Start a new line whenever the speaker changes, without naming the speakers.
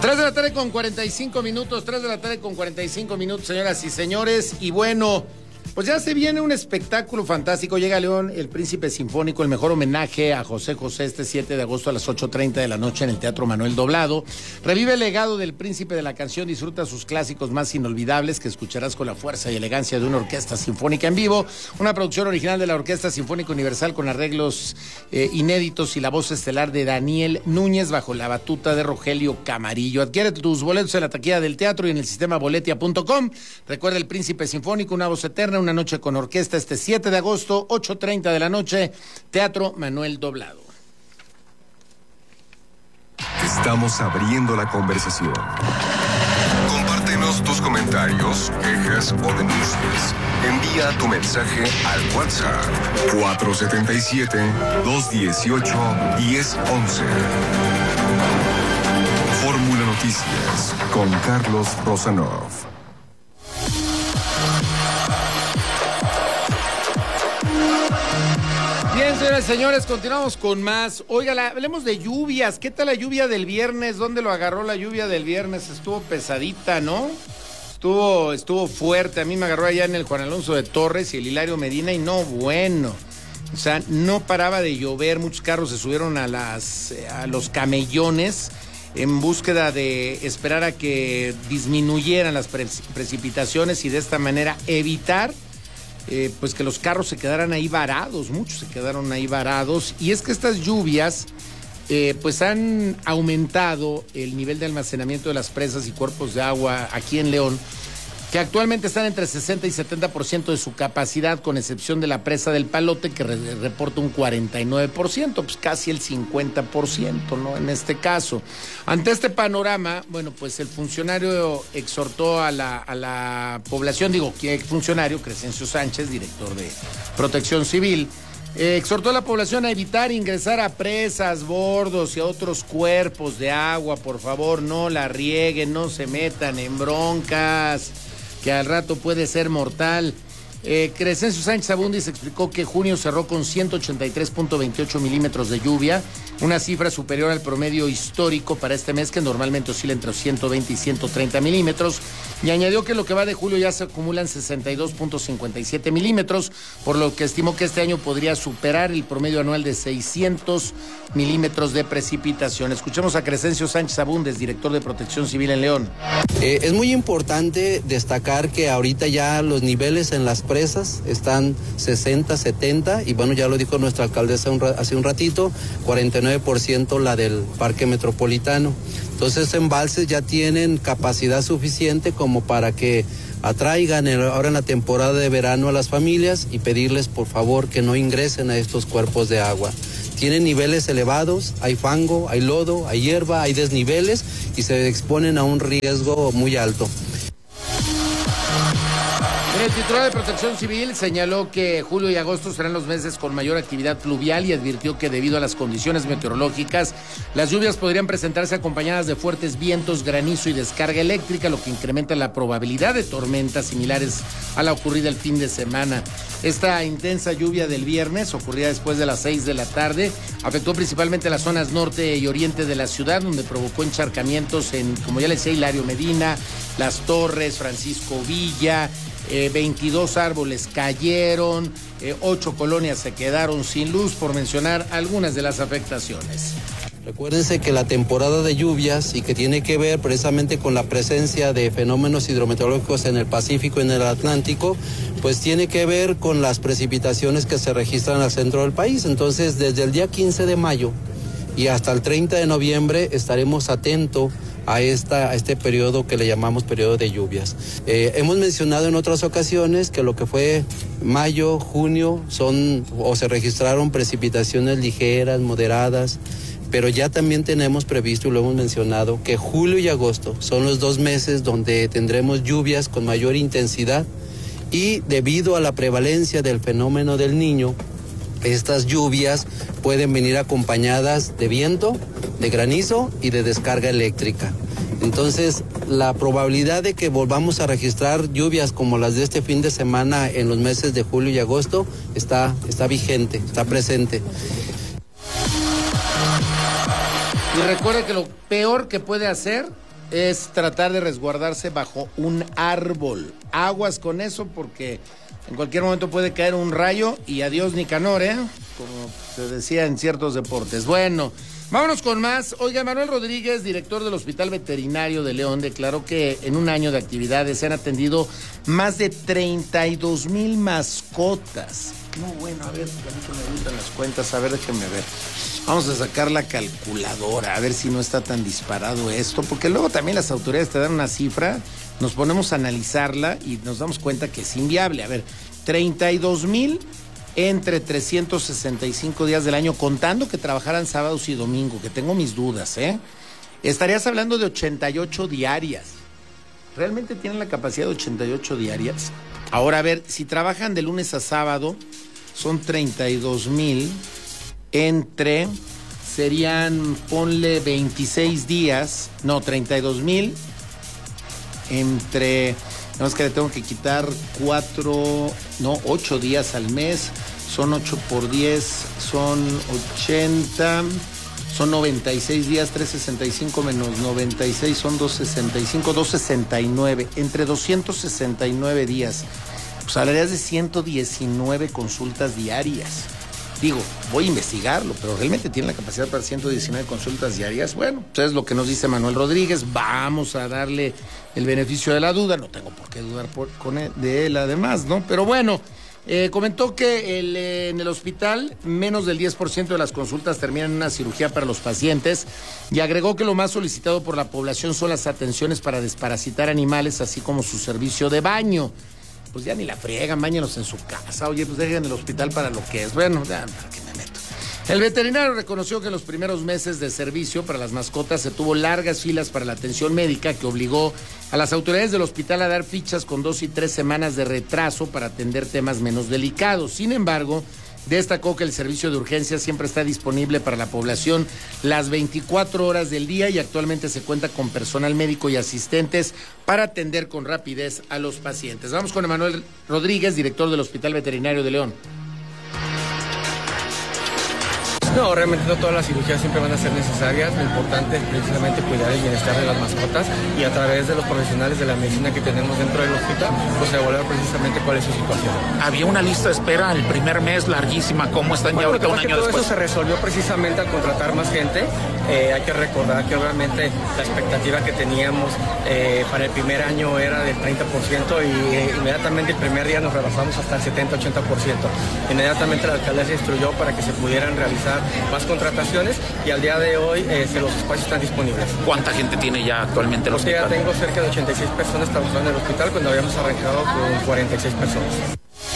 3 de la tarde con 45 minutos, 3 de la tarde con 45 minutos, señoras y señores. Y bueno, pues ya se viene un espectáculo fantástico. Llega a León el Príncipe Sinfónico, el mejor homenaje a José José, este 7 de agosto a las 8:30 de la noche en el Teatro Manuel Doblado. Revive el legado del príncipe de la canción, disfruta sus clásicos más inolvidables que escucharás con la fuerza y elegancia de una orquesta sinfónica en vivo. Una producción original de la Orquesta Sinfónica Universal con arreglos inéditos y la voz estelar de Daniel Núñez bajo la batuta de Rogelio Camarillo. Adquiere tus boletos en la taquilla del teatro y en el sistema boletia.com. Recuerda el Príncipe Sinfónico, una voz eterna, una noche con orquesta, este 7 de agosto, 8:30 de la noche, Teatro Manuel Doblado.
Estamos abriendo la conversación. Compártenos tus comentarios, quejas o denuncias. Envía tu mensaje al WhatsApp 477-218-1011. Fórmula Noticias con Carlos Rosanov.
Bien, señoras y señores, continuamos con más. Oiga, hablemos de lluvias. ¿Qué tal la lluvia del viernes? ¿Dónde lo agarró la lluvia del viernes? Estuvo pesadita, ¿no? Estuvo fuerte. A mí me agarró allá en el Juan Alonso de Torres y el Hilario Medina y no, bueno. O sea, no paraba de llover. Muchos carros se subieron a los camellones en búsqueda de esperar a que disminuyeran las precipitaciones y de esta manera evitar pues que los carros se quedaran ahí varados. Muchos se quedaron ahí varados, y es que estas lluvias pues han aumentado el nivel de almacenamiento de las presas y cuerpos de agua aquí en León, que actualmente están entre 60 y 70% de su capacidad, con excepción de la presa del Palote, que reporta un 49%, pues casi el 50%, ¿no? En este caso. Ante este panorama, bueno, pues el funcionario exhortó a la población, funcionario, Crescencio Sánchez, director de Protección Civil, exhortó a la población a evitar ingresar a presas, bordos y a otros cuerpos de agua. Por favor, no la rieguen, no se metan en broncas, que al rato puede ser mortal. Crescencio Sánchez Abundis explicó que junio cerró con 183.28 milímetros de lluvia, una cifra superior al promedio histórico para este mes, que normalmente oscila entre 120 y 130 milímetros, y añadió que lo que va de julio ya se acumulan 62.57 milímetros, por lo que estimó que este año podría superar el promedio anual de 600 milímetros de precipitación. Escuchemos a Crescencio Sánchez Abundis, director de Protección Civil en León.
Es muy importante destacar que ahorita ya los niveles en las presas están 60, 70, y bueno, ya lo dijo nuestra alcaldesa hace un ratito, 49% la del Parque Metropolitano. Entonces, embalses ya tienen capacidad suficiente como para que atraigan ahora en la temporada de verano a las familias y pedirles por favor que no ingresen a estos cuerpos de agua. Tienen niveles elevados, hay fango, hay lodo, hay hierba, hay desniveles y se exponen a un riesgo muy alto.
El titular de Protección Civil señaló que julio y agosto serán los meses con mayor actividad fluvial y advirtió que debido a las condiciones meteorológicas, las lluvias podrían presentarse acompañadas de fuertes vientos, granizo y descarga eléctrica, lo que incrementa la probabilidad de tormentas similares a la ocurrida el fin de semana. Esta intensa lluvia del viernes, ocurrida después de las 6 de la tarde, afectó principalmente las zonas norte y oriente de la ciudad, donde provocó encharcamientos en, como ya les decía, Hilario Medina, Las Torres, Francisco Villa. 22 árboles cayeron, 8 colonias se quedaron sin luz, por mencionar algunas de las afectaciones.
Recuérdense que la temporada de lluvias, y que tiene que ver precisamente con la presencia de fenómenos hidrometeorológicos en el Pacífico y en el Atlántico, pues tiene que ver con las precipitaciones que se registran al centro del país. Entonces, desde el día 15 de mayo y hasta el 30 de noviembre estaremos atentos a este periodo que le llamamos periodo de lluvias. Hemos mencionado en otras ocasiones que lo que fue mayo, junio, se registraron precipitaciones ligeras, moderadas, pero ya también tenemos previsto, y lo hemos mencionado, que julio y agosto son los 2 meses donde tendremos lluvias con mayor intensidad, y debido a la prevalencia del fenómeno del Niño, estas lluvias pueden venir acompañadas de viento, de granizo y de descarga eléctrica. Entonces, la probabilidad de que volvamos a registrar lluvias como las de este fin de semana en los meses de julio y agosto está vigente, está presente.
Y recuerde que lo peor que puede hacer es tratar de resguardarse bajo un árbol. Aguas con eso porque en cualquier momento puede caer un rayo y adiós Nicanor, como se decía en ciertos deportes. Bueno, vámonos con más. Oiga, Manuel Rodríguez, director del Hospital Veterinario de León, declaró que en un año de actividades se han atendido más de 32,000 mascotas. No, bueno, a ver, a mí que me gustan las cuentas, a ver, déjenme ver. Vamos a sacar la calculadora, a ver si no está tan disparado esto, porque luego también las autoridades te dan una cifra, nos ponemos a analizarla y nos damos cuenta que es inviable. A ver, 32,000 entre 365 días del año, contando que trabajaran sábados y domingo, que tengo mis dudas, estarías hablando de 88 diarias. ¿Realmente tienen la capacidad de 88 diarias? Ahora, a ver, si trabajan de lunes a sábado, son 32,000 entre, serían, ponle 26 días, no, 32,000 entre, no, es que le tengo que quitar 8 días al mes, son 8 por 10, son 80, son 96 días, 365 menos 96 son 265, 269, entre 269 días, pues hablarías de 119 consultas diarias. Digo, voy a investigarlo, pero ¿realmente tiene la capacidad para 119 consultas diarias? Bueno, pues es lo que nos dice Manuel Rodríguez. Vamos a darle el beneficio de la duda. No tengo por qué dudar de él además, ¿no? Pero bueno, comentó que en el hospital menos del 10% de las consultas terminan en una cirugía para los pacientes y agregó que lo más solicitado por la población son las atenciones para desparasitar animales, así como su servicio de baño. Pues ya ni la friegan, báñenos en su casa. Oye, pues dejen el hospital para lo que es. Bueno, ya, ¿para qué me meto? El veterinario reconoció que en los primeros meses de servicio para las mascotas se tuvo largas filas para la atención médica que obligó a las autoridades del hospital a dar fichas con 2 y 3 semanas de retraso para atender temas menos delicados. Sin embargo, destacó que el servicio de urgencia siempre está disponible para la población las 24 horas del día y actualmente se cuenta con personal médico y asistentes para atender con rapidez a los pacientes. Vamos con Manuel Rodríguez, director del Hospital Veterinario de León.
No, realmente no todas las cirugías siempre van a ser necesarias. Lo importante es precisamente cuidar el bienestar de las mascotas y a través de los profesionales de la medicina que tenemos dentro del hospital, pues evaluar precisamente cuál es su situación.
Había una lista de espera el primer mes larguísima. ¿Cómo están ya ahorita un año después?
Todo eso se resolvió precisamente al contratar más gente. Hay que recordar que obviamente la expectativa que teníamos para el primer año era del 30% y inmediatamente el primer día nos rebasamos hasta el 70-80%. Inmediatamente la alcaldesa instruyó para que se pudieran realizar más contrataciones y al día de hoy los espacios están disponibles.
¿Cuánta gente tiene ya actualmente el hospital?
Ya tengo cerca de 86 personas trabajando en el hospital cuando habíamos arrancado con 46 personas.